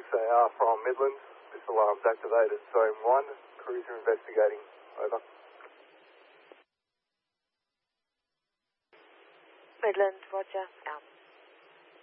they are from Midlands. This alarm's activated. Zone 1, crews are investigating. Over. Midlands, roger, out.